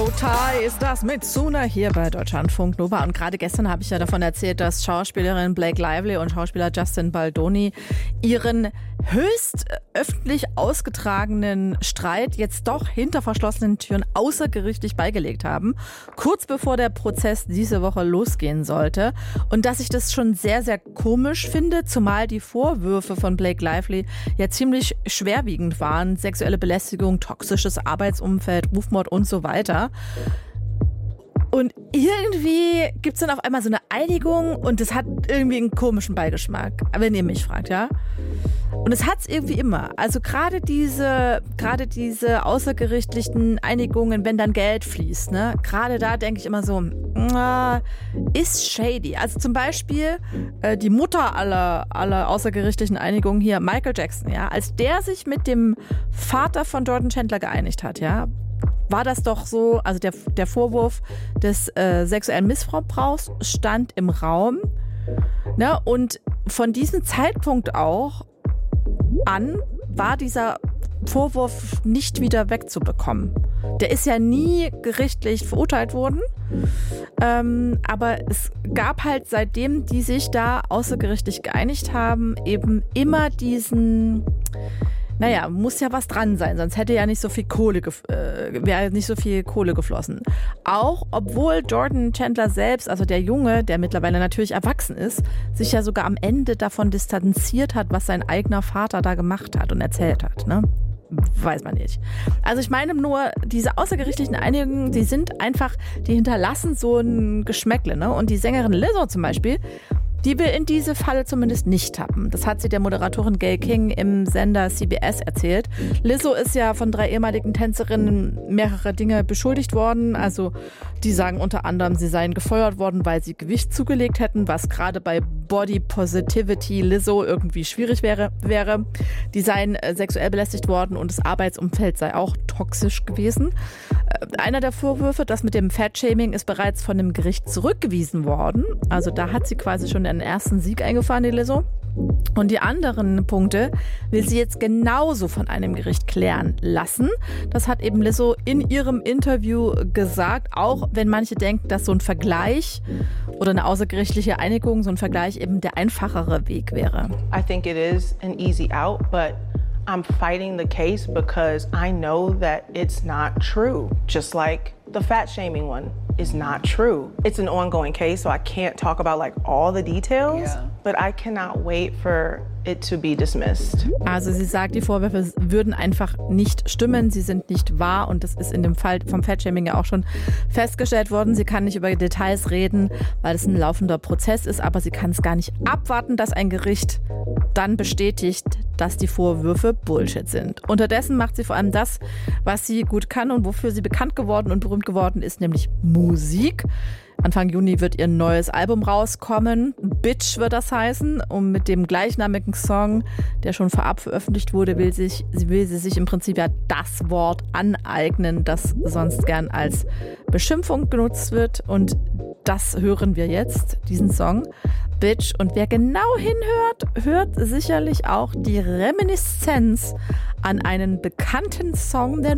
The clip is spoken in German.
Tie ist das mit Suna hier bei Deutschlandfunk Nova. Und gerade gestern habe ich ja davon erzählt, dass Schauspielerin Blake Lively und Schauspieler Justin Baldoni ihren höchst öffentlich ausgetragenen Streit jetzt doch hinter verschlossenen Türen außergerichtlich beigelegt haben, kurz bevor der Prozess diese Woche losgehen sollte. Und dass ich das schon sehr, sehr komisch finde, zumal die Vorwürfe von Blake Lively ja ziemlich schwerwiegend waren. Sexuelle Belästigung, toxisches Arbeitsumfeld, Rufmord und so weiter. Und irgendwie gibt es dann auf einmal so eine Einigung und es hat irgendwie einen komischen Beigeschmack, wenn ihr mich fragt, ja. Und es hat es irgendwie immer. Also gerade diese außergerichtlichen Einigungen, wenn dann Geld fließt, ne, gerade da denke ich immer so, ist shady. Also zum Beispiel die Mutter aller außergerichtlichen Einigungen hier, Michael Jackson, ja, als der sich mit dem Vater von Jordan Chandler geeinigt hat, ja, war das doch so, also der Vorwurf des sexuellen Missbrauchs stand im Raum. Ne? Und von diesem Zeitpunkt auch an war dieser Vorwurf nicht wieder wegzubekommen. Der ist ja nie gerichtlich verurteilt worden. Aber es gab halt, seitdem die sich da außergerichtlich geeinigt haben, eben immer diesen... Naja, muss ja was dran sein, sonst hätte ja nicht so viel wäre nicht so viel Kohle geflossen. Auch obwohl Jordan Chandler selbst, also der Junge, der mittlerweile natürlich erwachsen ist, sich ja sogar am Ende davon distanziert hat, was sein eigener Vater da gemacht hat und erzählt hat, ne? Weiß man nicht. Also ich meine nur, diese außergerichtlichen Einigungen, die hinterlassen so ein Geschmäckle, ne? Und die Sängerin Lizzo zum Beispiel, die will in diese Falle zumindest nicht tappen. Das hat sie der Moderatorin Gayle King im Sender CBS erzählt. Lizzo ist ja von 3 ehemaligen Tänzerinnen mehrere Dinge beschuldigt worden. Also die sagen unter anderem, sie seien gefeuert worden, weil sie Gewicht zugelegt hätten, was gerade bei Body Positivity Lizzo irgendwie schwierig wäre. Die seien sexuell belästigt worden und das Arbeitsumfeld sei auch toxisch gewesen. Einer der Vorwürfe, das mit dem Fat-Shaming, ist bereits von dem Gericht zurückgewiesen worden. Also da hat sie quasi schon den ersten Sieg eingefahren, die Lizzo. Und die anderen Punkte will sie jetzt genauso von einem Gericht klären lassen. Das hat eben Lizzo in ihrem Interview gesagt, auch wenn manche denken, dass so ein Vergleich oder eine außergerichtliche Einigung, so ein Vergleich eben der einfachere Weg wäre. I think it is an easy out, but I'm fighting the case because I know that it's not true. Just like the fat shaming one is not true. It's an ongoing case, so I can't talk about like all the details, but I cannot wait for it to be dismissed. Also sie sagt, die Vorwürfe würden einfach nicht stimmen, sie sind nicht wahr und das ist in dem Fall vom Fatshaming ja auch schon festgestellt worden. Sie kann nicht über Details reden, weil es ein laufender Prozess ist, aber sie kann es gar nicht abwarten, dass ein Gericht dann bestätigt, dass die Vorwürfe Bullshit sind. Unterdessen macht sie vor allem das, was sie gut kann und wofür sie bekannt geworden und berühmt geworden ist, nämlich Musik. Anfang Juni wird ihr neues Album rauskommen. Bitch wird das heißen. Und mit dem gleichnamigen Song, der schon vorab veröffentlicht wurde, will sie sich im Prinzip ja das Wort aneignen, das sonst gern als Beschimpfung genutzt wird. Und das hören wir jetzt, diesen Song, Bitch. Und wer genau hinhört, hört sicherlich auch die Reminiszenz an einen bekannten Song der